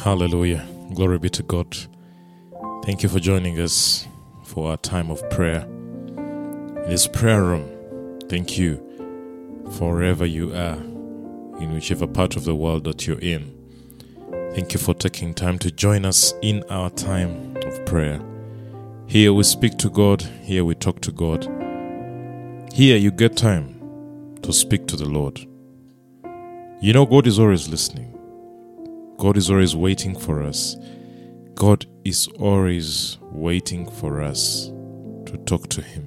Hallelujah. Glory be to God. Thank you for joining us for our time of prayer in this prayer room. Thank you for wherever you are, in whichever part of the world that you're in. Thank you for taking time to join us in our time of prayer. Here we speak to God. Here we talk to God. Here you get time to speak to the Lord. You know, God is always listening. God is always waiting for us. God is always waiting for us to talk to Him.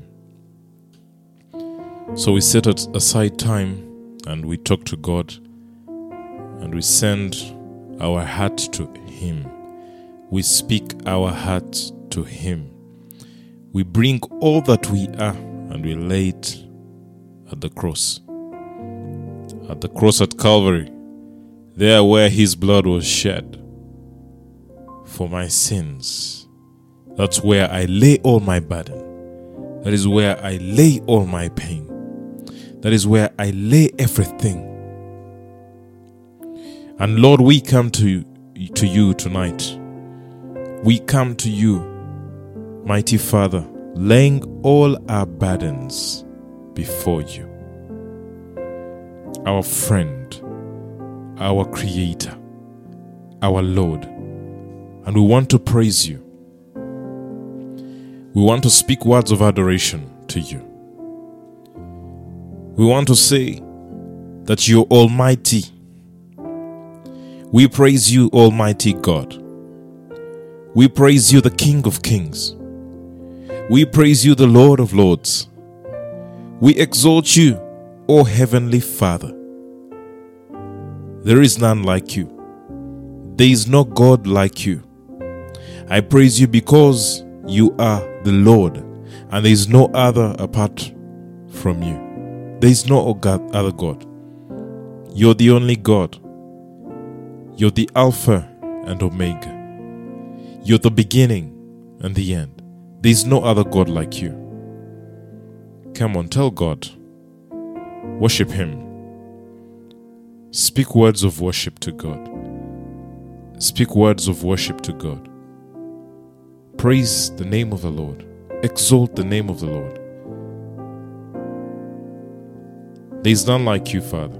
So we set aside time and we talk to God and we send our heart to Him. We speak our heart to Him. We bring all that we are and we lay it at the cross. At the cross at Calvary, there where His blood was shed for my sins. That's where I lay all my burden. That is where I lay all my pain. That is where I lay everything. And Lord, we come to you tonight. We come to you, mighty Father, laying all our burdens before you. Our friend, our Creator, our Lord, and we want to praise you. We want to speak words of adoration to you. We want to say that you're almighty. We praise you, Almighty God. We praise you, the King of Kings. We praise you, the Lord of Lords. We exalt you, O Heavenly Father. There is none like you. There is no God like you. I praise you because you are the Lord, and there is no other apart from you. There is no other God. You're the only God. You're the Alpha and Omega. You're the beginning and the end. There is no other God like you. Come on, tell God. Worship Him. Speak words of worship to God. Speak words of worship to God. Praise the name of the Lord. Exalt the name of the Lord. There is none like you, Father.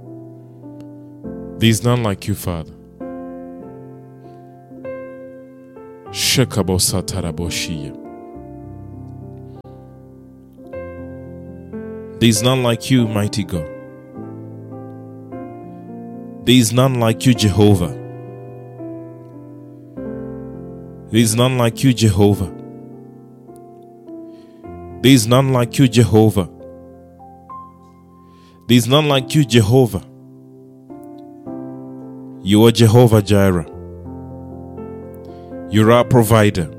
There is none like you, Father. There is none like you, mighty God. There is none like you, Jehovah. There is none like you, Jehovah. There is none like you, Jehovah. There is none like you, Jehovah. You are Jehovah Jireh. You're our provider.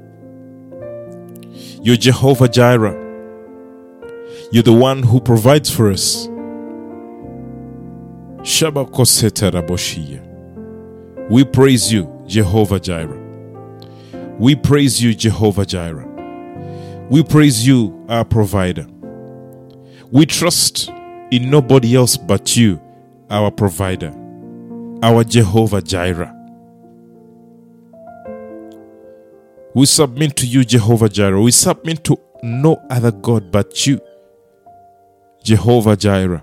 You're Jehovah Jireh. You're the one who provides for us. We praise you, Jehovah Jireh. We praise you, Jehovah Jireh. We praise you, our provider. We trust in nobody else but you, our provider, our Jehovah Jireh. We submit to you, Jehovah Jireh. We submit to no other God but you, Jehovah Jireh.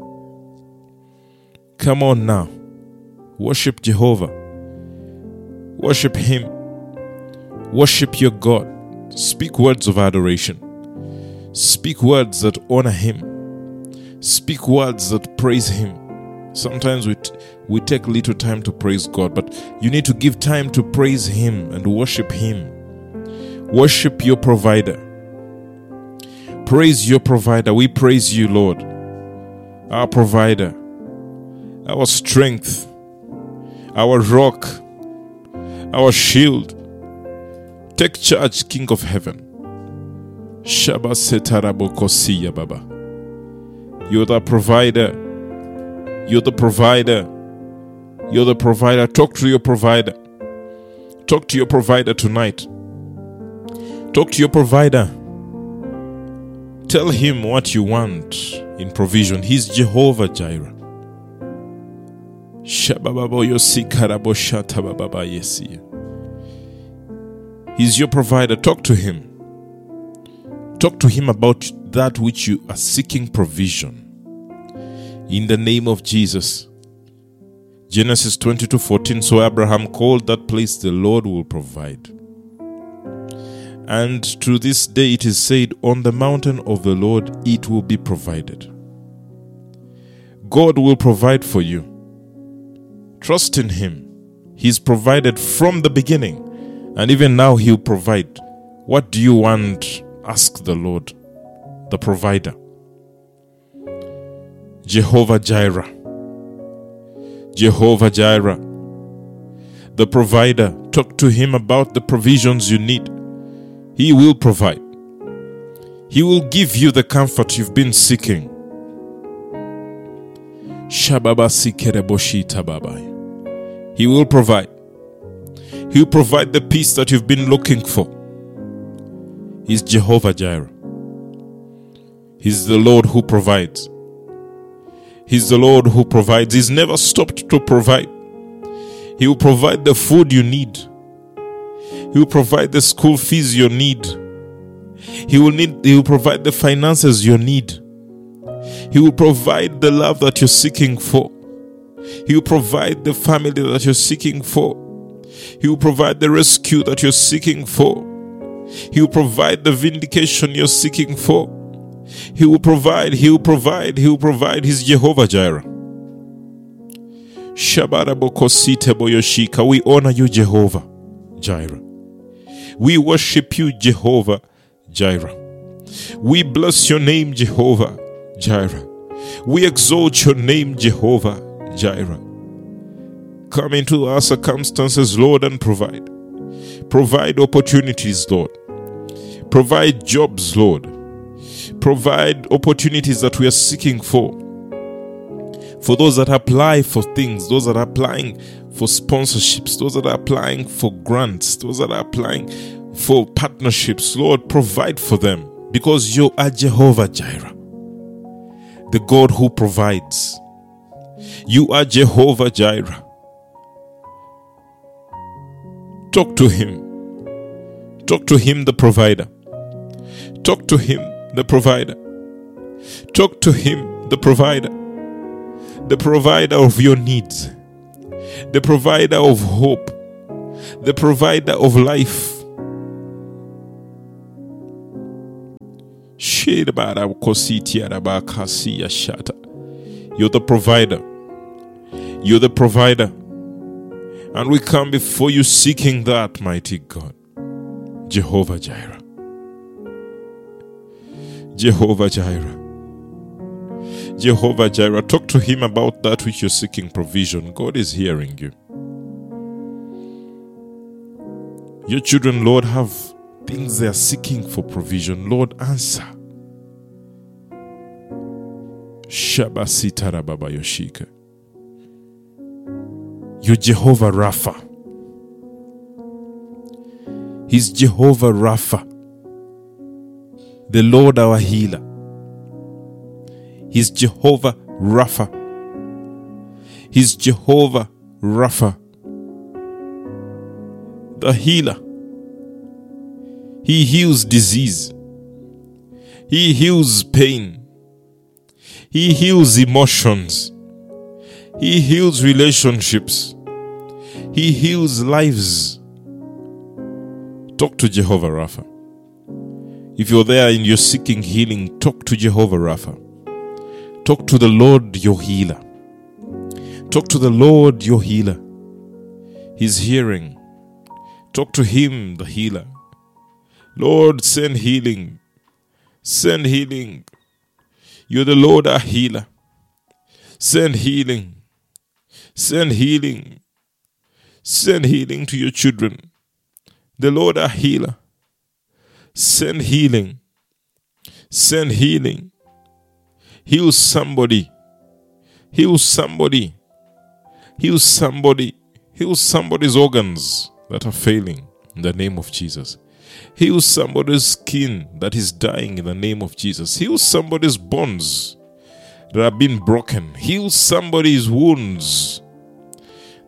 Come on now. Worship Jehovah. Worship Him. Worship your God. Speak words of adoration. Speak words that honor Him. Speak words that praise Him. Sometimes we take little time to praise God, but you need to give time to praise Him and worship Him. Worship your provider. Praise your provider. We praise you, Lord, our provider, our strength, our rock, our shield. Take charge, King of Heaven. Shaba setarabo kosiya baba. You're the provider. You're the provider. You're the provider. Talk to your provider. Talk to your provider tonight. Talk to your provider. Tell him what you want in provision. He's Jehovah Jireh. He's your provider. Talk to him. Talk to him about that which you are seeking provision. In the name of Jesus. Genesis 22:14. So Abraham called that place, the Lord will provide. And to this day it is said, on the mountain of the Lord it will be provided. God will provide for you. Trust in him. He's provided from the beginning. And even now he'll provide. What do you want? Ask the Lord, the provider. Jehovah Jireh. Jehovah Jireh, the provider. Talk to him about the provisions you need. He will provide. He will give you the comfort you've been seeking. He will provide. He'll provide the peace that you've been looking for. He's Jehovah Jireh. He's the Lord who provides. He's the Lord who provides. He's never stopped to provide. He will provide the food you need. He will provide the school fees you need. He will provide the finances you need. He will provide the love that you're seeking for. He will provide the family that you're seeking for. He will provide the rescue that you're seeking for. He will provide the vindication you're seeking for. He will provide. He's Jehovah Jireh. We honor you, Jehovah Jireh. We worship you, Jehovah Jireh. We bless your name, Jehovah Jireh. We exalt your name, Jehovah Jireh. Come into our circumstances, Lord, and provide. Provide opportunities, Lord. Provide jobs, Lord. Provide opportunities that we are seeking for. For those that apply for things, those that are applying for sponsorships, those that are applying for grants, those that are applying for partnerships, Lord, provide for them. Because you are Jehovah Jireh, the God who provides. You are Jehovah Jireh. Talk to him. Talk to him, the provider. Talk to him, the provider. Talk to him, the provider. The provider of your needs. The provider of hope. The provider of life. You're the provider. You're the provider. And we come before you seeking that, mighty God. Jehovah Jireh. Jehovah Jireh. Jehovah Jireh. Talk to him about that which you're seeking provision. God is hearing you. Your children, Lord, have things they are seeking for provision. Lord, answer. Shabasitara Baba Yoshika. You're Jehovah Rapha. He's Jehovah Rapha, the Lord our healer. He's Jehovah Rapha. He's Jehovah Rapha, the healer. He heals disease. He heals pain. He heals emotions. He heals relationships. He heals lives. Talk to Jehovah Rapha. If you're there and you're seeking healing, talk to Jehovah Rapha. Talk to the Lord, your healer. Talk to the Lord, your healer. He's hearing. Talk to him, the healer. Lord, send healing. Send healing. You're the Lord, our healer. Send healing. Send healing. Send healing to your children. The Lord, our healer. Send healing. Send healing. Heal somebody. Heal somebody. Heal somebody. Heal somebody's organs that are failing in the name of Jesus. Heal somebody's skin that is dying in the name of Jesus. Heal somebody's bones that have been broken. Heal somebody's wounds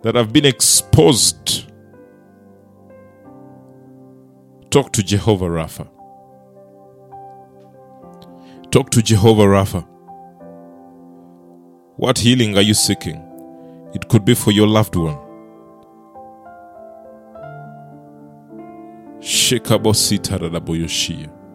that have been exposed, talk to Jehovah Rapha. Talk to Jehovah Rapha. What healing are you seeking? It could be for your loved one. Shekabosita Radaboyoshia.